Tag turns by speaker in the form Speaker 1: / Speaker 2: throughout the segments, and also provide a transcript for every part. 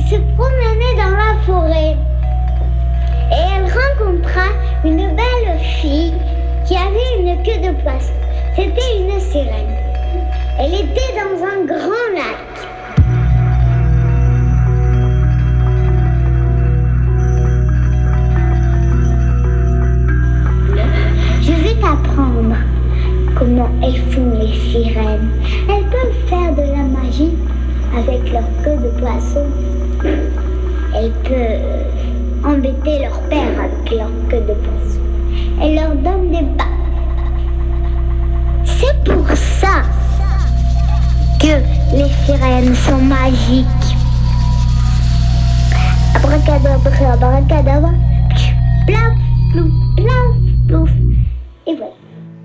Speaker 1: se promenait dans la forêt. Et elle rencontra une belle fille qui avait une queue de poisson. C'était une sirène. Elle était dans un grand lac. Je vais t'apprendre comment elles font les sirènes. Elles peuvent faire de la magie avec leur queue de poisson. Elles peuvent embêter leur père avec leur queue de poisson. Elles leur donnent des bains. C'est pour ça que les sirènes sont magiques. Abracadabra, abracadabra, plaf, plouf, plaf, plouf. Et voilà.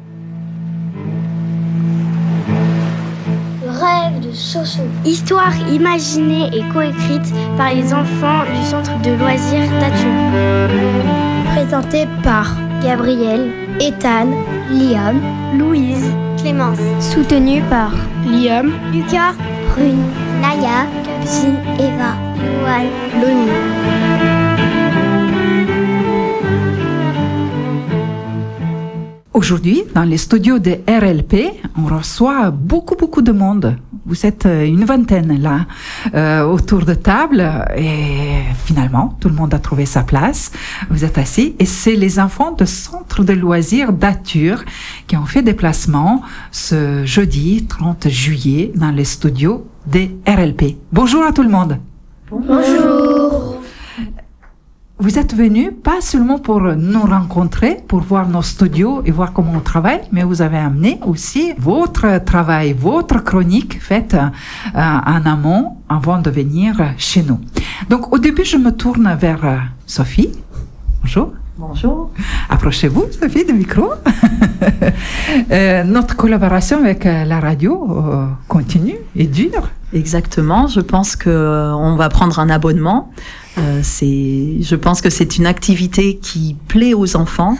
Speaker 2: Le rêve de Soso. Histoire imaginée et coécrite par les enfants du centre de loisirs Nature. Présentée par Gabriel, Ethan, Liam, Louise, Clémence. Soutenue par Liam, Lucas, Rune, Naya, Capucine, Eva, Louane, Loni.
Speaker 3: Aujourd'hui, dans les studios de RLP, on reçoit beaucoup de monde. Vous êtes une vingtaine là, autour de table, et finalement, tout le monde a trouvé sa place. Vous êtes assis, et c'est les enfants du centre de loisirs d'Ature qui ont fait déplacement ce jeudi 30 juillet dans les studios de RLP. Bonjour à tout le monde.
Speaker 2: Bonjour.
Speaker 3: Vous êtes venus pas seulement pour nous rencontrer, pour voir nos studios et voir comment on travaille, mais vous avez amené aussi votre travail, votre chronique faite en amont avant de venir chez nous. Donc au début, je me tourne vers Sophie. Bonjour.
Speaker 4: Bonjour.
Speaker 3: Approchez-vous, Sophie, du micro. Notre collaboration avec la radio continue et dure.
Speaker 4: Exactement. Je pense qu'on va prendre un abonnement. Je pense que c'est une activité qui plaît aux enfants.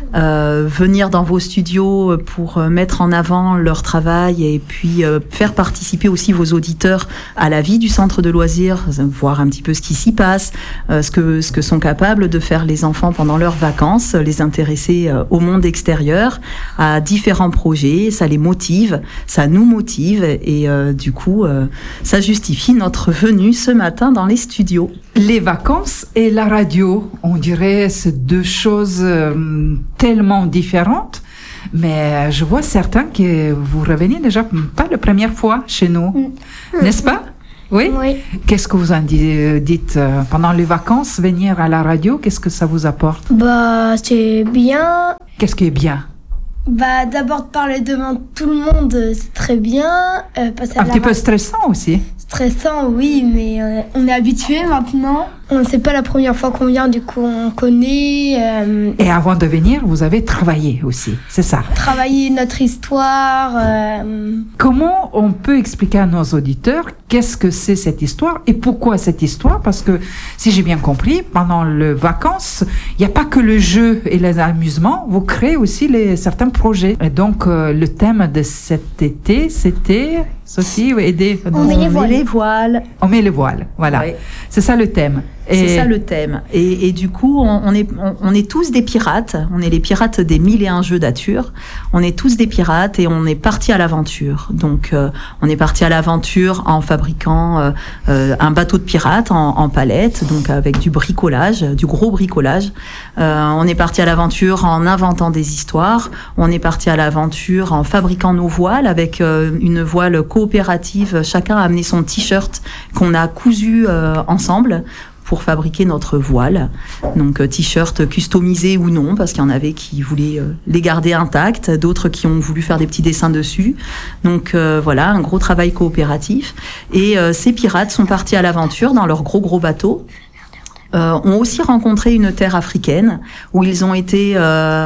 Speaker 4: Venir dans vos studios pour mettre en avant leur travail et puis faire participer aussi vos auditeurs à la vie du centre de loisirs, voir un petit peu ce qui s'y passe, ce que sont capables de faire les enfants pendant leurs vacances, les intéresser au monde extérieur, à différents projets, ça les motive, ça nous motive et du coup, ça justifie notre venue ce matin dans les studios.
Speaker 3: Les vacances et la radio, on dirait c'est deux choses tellement différentes, mais je vois certains que vous revenez déjà pas la première fois chez nous, n'est-ce pas? Oui?
Speaker 2: Oui.
Speaker 3: Qu'est-ce que vous en dites pendant les vacances, venir à la radio, qu'est-ce que ça vous apporte?
Speaker 5: Bah, c'est bien.
Speaker 3: Qu'est-ce qui est bien?
Speaker 5: Bah, d'abord de parler devant tout le monde, c'est très bien. Passer
Speaker 3: Un petit peu stressant aussi.
Speaker 5: Stressant, oui, mais on est habitué maintenant. C'est pas la première fois qu'on vient, du coup on connaît.
Speaker 3: Et avant de venir, vous avez travaillé aussi, c'est ça?
Speaker 5: Travailler notre histoire.
Speaker 3: Comment on peut expliquer à nos auditeurs qu'est-ce que c'est cette histoire et pourquoi cette histoire? Parce que, si j'ai bien compris, pendant les vacances, il n'y a pas que le jeu et les amusements, vous créez aussi certains projets. Et donc, le thème de cet été, c'était... Sophie, aider.
Speaker 4: On met les voiles.
Speaker 3: On met les voiles, voilà. Oui. C'est ça le thème.
Speaker 4: C'est ça le thème. Et du coup, on est tous des pirates. On est les pirates des 1001 jeux d'Ature. On est tous des pirates et on est partis à l'aventure. Donc, on est partis à l'aventure en fabriquant un bateau de pirates en palette, donc avec du bricolage, du gros bricolage. On est partis à l'aventure en inventant des histoires. On est partis à l'aventure en fabriquant nos voiles avec une voile coopérative. Chacun a amené son t-shirt qu'on a cousu ensemble pour fabriquer notre voile. Donc t-shirt customisé ou non, parce qu'il y en avait qui voulaient les garder intacts, d'autres qui ont voulu faire des petits dessins dessus. Donc voilà, un gros travail coopératif. Et ces pirates sont partis à l'aventure dans leur gros bateau. Ont aussi rencontré une terre africaine où ils ont été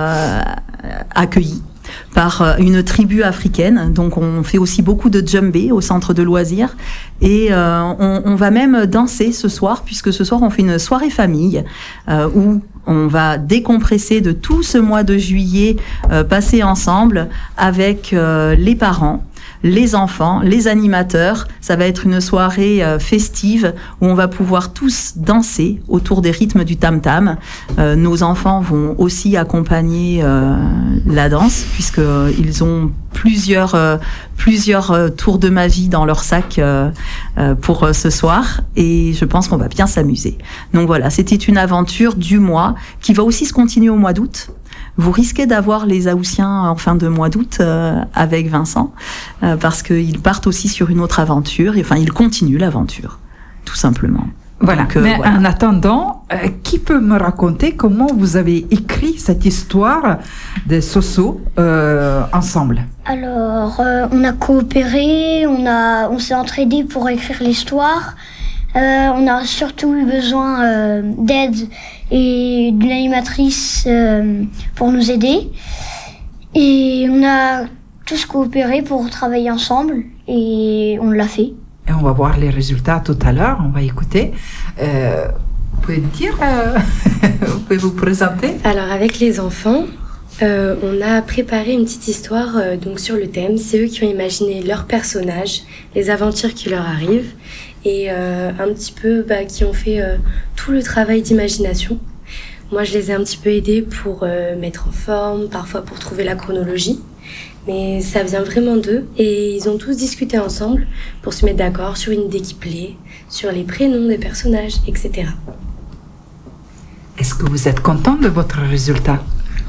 Speaker 4: accueillis par une tribu africaine. Donc on fait aussi beaucoup de djembé au centre de loisirs et on va même danser ce soir, puisque ce soir on fait une soirée famille où on va décompresser de tout ce mois de juillet passé ensemble avec les parents. les enfants, les animateurs. Ça va être une soirée festive où on va pouvoir tous danser autour des rythmes du tam-tam. Nos enfants vont aussi accompagner la danse puisqu'ils ont plusieurs tours de magie dans leur sac pour ce soir, et je pense qu'on va bien s'amuser. Donc voilà, c'était une aventure du mois qui va aussi se continuer au mois d'août. Vous risquez d'avoir les Haussiens en fin de mois d'août avec Vincent, parce qu'ils partent aussi sur une autre aventure, et enfin ils continuent l'aventure, tout simplement.
Speaker 3: Voilà.
Speaker 4: Donc,
Speaker 3: mais
Speaker 4: voilà.
Speaker 3: en attendant, qui peut me raconter comment vous avez écrit cette histoire de Soso ensemble?
Speaker 1: Alors, on a coopéré, on s'est entraidés pour écrire l'histoire. On a surtout eu besoin d'aide et d'une animatrice pour nous aider. Et on a tous coopéré pour travailler ensemble et on l'a fait.
Speaker 3: Et on va voir les résultats tout à l'heure, on va écouter. Vous pouvez dire, vous pouvez vous présenter?
Speaker 6: Alors avec les enfants, on a préparé une petite histoire donc sur le thème. C'est eux qui ont imaginé leurs personnages, les aventures qui leur arrivent, et un petit peu qui ont fait tout le travail d'imagination. Moi je les ai un petit peu aidés pour mettre en forme, parfois pour trouver la chronologie. Mais ça vient vraiment d'eux, et ils ont tous discuté ensemble pour se mettre d'accord sur une idée qui plaît, sur les prénoms des personnages, etc.
Speaker 3: Est-ce que vous êtes content de votre résultat?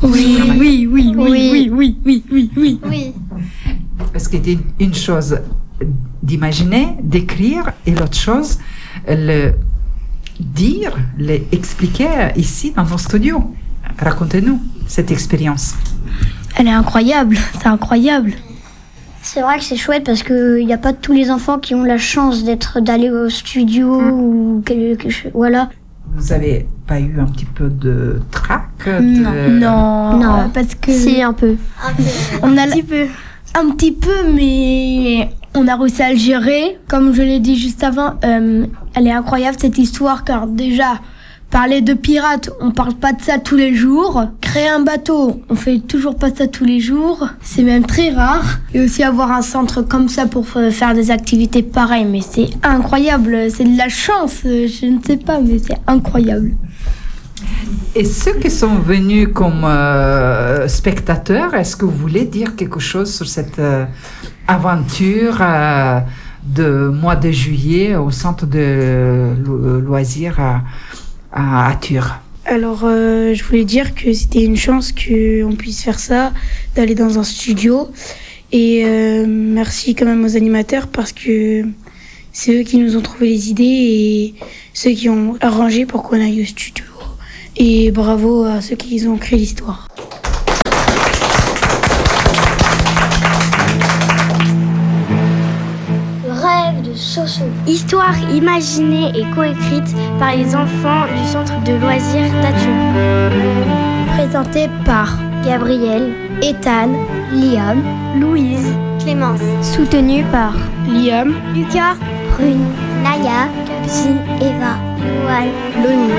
Speaker 5: Oui.
Speaker 1: Oui.
Speaker 3: Parce qu'il y a une chose d'imaginer, d'écrire, et l'autre chose, le dire, l'expliquer ici dans nos studios. Racontez-nous cette expérience.
Speaker 5: Elle est incroyable, c'est incroyable.
Speaker 1: C'est vrai que c'est chouette parce qu'il n'y a pas tous les enfants qui ont la chance d'aller au studio ou quelque chose. Voilà.
Speaker 3: Vous avez pas eu un petit peu de trac?
Speaker 5: Non, parce que
Speaker 1: Si, un peu.
Speaker 5: on a un petit peu, mais on a réussi à le gérer. Comme je l'ai dit juste avant, elle est incroyable cette histoire, car déjà, parler de pirates, on parle pas de ça tous les jours. Créer un bateau, on fait toujours pas ça tous les jours. C'est même très rare. Et aussi avoir un centre comme ça pour faire des activités pareilles. Mais c'est incroyable, c'est de la chance. Je ne sais pas, mais c'est incroyable.
Speaker 3: Et ceux qui sont venus comme spectateurs, est-ce que vous voulez dire quelque chose sur cette aventure de mois de juillet au centre de loisirs à Thur?
Speaker 7: Alors, je voulais dire que c'était une chance qu'on puisse faire ça, d'aller dans un studio. Et merci quand même aux animateurs parce que c'est eux qui nous ont trouvé les idées et ceux qui ont arrangé pour qu'on aille au studio. Et bravo à ceux qui ont créé l'histoire.
Speaker 1: Le rêve de Soso.
Speaker 2: Histoire imaginée et coécrite par les enfants du centre de loisirs d'Athur. Présentée par Gabriel, Ethan, Liam, Louise, Clémence. Soutenue par Liam, Lucas,
Speaker 1: Brune, Naya, Capucine, Eva, Louane,
Speaker 2: Loni.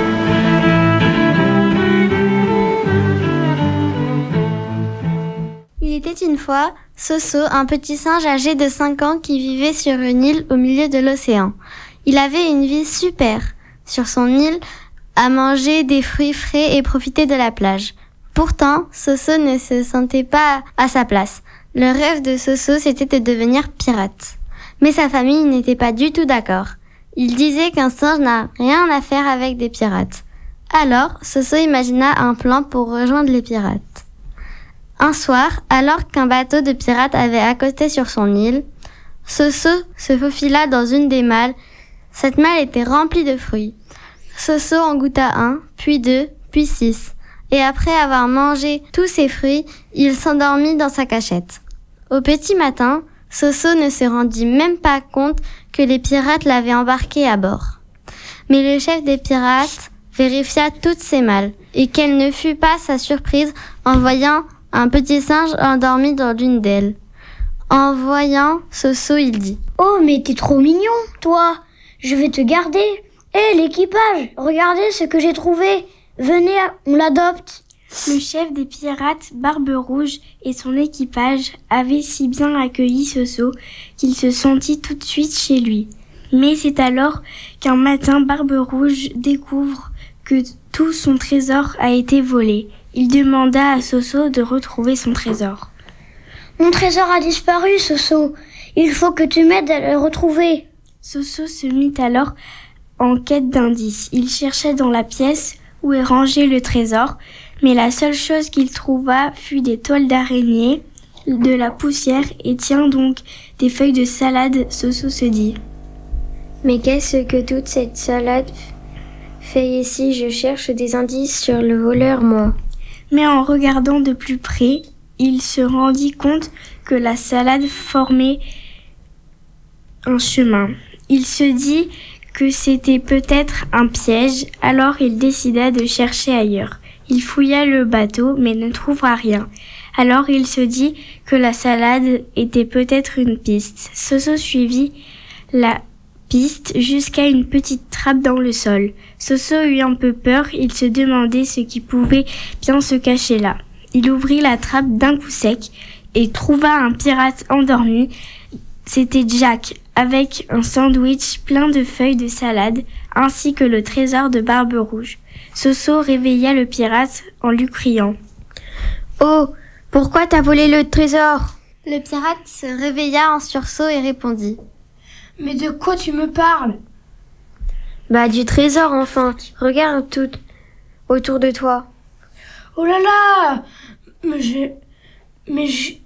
Speaker 2: Il était une fois Soso, un petit singe âgé de 5 ans qui vivait sur une île au milieu de l'océan. Il avait une vie super sur son île, à manger des fruits frais et profiter de la plage. Pourtant, Soso ne se sentait pas à sa place. Le rêve de Soso, c'était de devenir pirate. Mais sa famille n'était pas du tout d'accord. Il disait qu'un singe n'a rien à faire avec des pirates. Alors, Soso imagina un plan pour rejoindre les pirates. Un soir, alors qu'un bateau de pirates avait accosté sur son île, Soso se faufila dans une des malles. Cette malle était remplie de fruits. Soso en goûta un, puis 2, puis 6. Et après avoir mangé tous ces fruits, il s'endormit dans sa cachette. Au petit matin, Soso ne se rendit même pas compte que les pirates l'avaient embarqué à bord. Mais le chef des pirates vérifia toutes ses malles, et quelle ne fut pas sa surprise en voyant un petit singe endormi dans l'une d'elles. En voyant Soso, il dit «
Speaker 1: Oh, mais t'es trop mignon, toi. Je vais te garder. Hé, l'équipage, regardez ce que j'ai trouvé. Venez, on l'adopte. »
Speaker 2: Le chef des pirates, Barbe Rouge, et son équipage avaient si bien accueilli Soso qu'il se sentit tout de suite chez lui. Mais c'est alors qu'un matin, Barbe Rouge découvre que tout son trésor a été volé. Il demanda à Soso de retrouver son trésor.
Speaker 1: Mon trésor a disparu, Soso. Il faut que tu m'aides à le retrouver.
Speaker 2: Soso se mit alors en quête d'indices. Il cherchait dans la pièce où est rangé le trésor, mais la seule chose qu'il trouva fut des toiles d'araignée, de la poussière et tiens donc des feuilles de salade. Soso se dit:
Speaker 8: Mais qu'est-ce que toute cette salade fait ici? Je cherche des indices sur le voleur, moi.
Speaker 2: Mais en regardant de plus près, il se rendit compte que la salade formait un chemin. Il se dit que c'était peut-être un piège, alors il décida de chercher ailleurs. Il fouilla le bateau, mais ne trouva rien. Alors il se dit que la salade était peut-être une piste. Soso suivit la piste jusqu'à une petite trappe dans le sol. Soso eut un peu peur, il se demandait ce qui pouvait bien se cacher là. Il ouvrit la trappe d'un coup sec et trouva un pirate endormi. C'était Jack, avec un sandwich plein de feuilles de salade, ainsi que le trésor de Barbe Rouge. Soso réveilla le pirate en lui criant:
Speaker 8: Oh, pourquoi t'as volé le trésor?
Speaker 9: Le pirate se réveilla en sursaut et répondit:
Speaker 5: Mais de quoi tu me parles?
Speaker 8: Bah, du trésor, enfin. Regarde tout autour de toi.
Speaker 5: Oh là là! Mais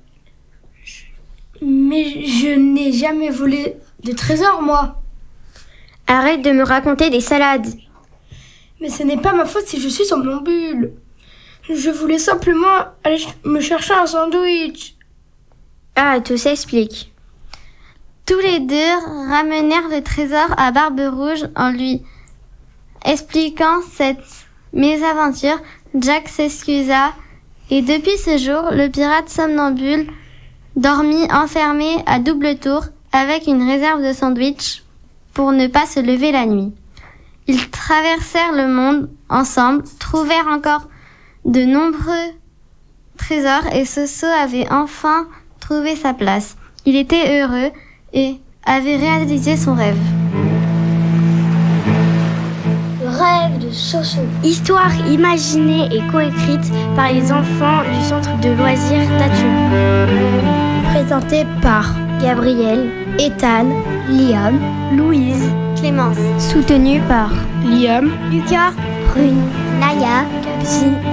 Speaker 5: je n'ai jamais volé de trésor, moi.
Speaker 8: Arrête de me raconter des salades.
Speaker 5: Mais ce n'est pas ma faute si je suis somnambule. Je voulais simplement aller me chercher un sandwich.
Speaker 8: Ah, tout s'explique.
Speaker 9: Tous les deux ramenèrent le trésor à Barbe Rouge en lui expliquant cette mésaventure. Jack s'excusa et depuis ce jour, le pirate somnambule dormit enfermé à double tour avec une réserve de sandwich pour ne pas se lever la nuit. Ils traversèrent le monde ensemble, trouvèrent encore de nombreux trésors et Soso avait enfin trouvé sa place. Il était heureux et avait réalisé son rêve.
Speaker 1: Le rêve de Soso.
Speaker 2: Histoire imaginée et coécrite par les enfants du centre de loisirs d'Athur. Présentée par Gabriel, Ethan, Liam, Louise,
Speaker 9: Clémence.
Speaker 2: soutenue par
Speaker 5: Liam,
Speaker 2: Lucas,
Speaker 1: Brune, Naya, Capucine